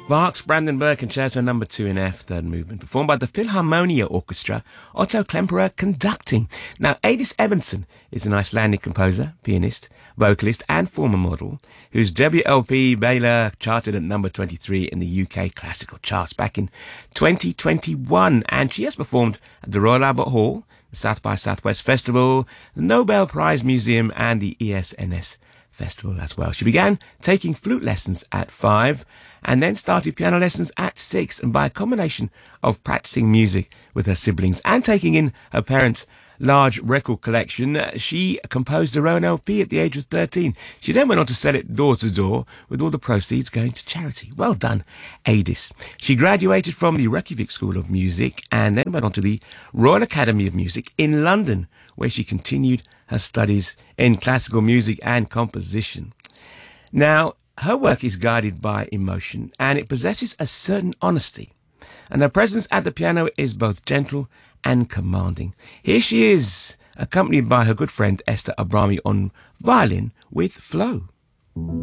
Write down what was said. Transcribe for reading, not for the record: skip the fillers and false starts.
Bach's Brandenburg Concerto No. 2 in F, third movement, performed by the Philharmonia Orchestra, Otto Klemperer conducting. Now, Adis Ebenson is an Icelandic composer, pianist, vocalist and former model, whose WLP Baylor charted at number 23 in the UK classical charts back in 2021, and she has performed at the Royal Albert Hall, the South by Southwest Festival, the Nobel Prize Museum and the ESNS Festival as well. She began taking flute lessons at 5 and then started piano lessons at 6, and by a combination of practicing music with her siblings and taking in her parents' large record collection, she composed her own LP at the age of 13. She then went on to sell it door to door, with all the proceeds going to charity. Well done, Adis. She graduated from the Reykjavik School of Music and then went on to the Royal Academy of Music in London, where she continued her studies in classical music and composition. Now, her work is guided by emotion and it possesses a certain honesty, and her presence at the piano is both gentle and commanding. Here she is, accompanied by her good friend Esther Abrami on violin with Flow.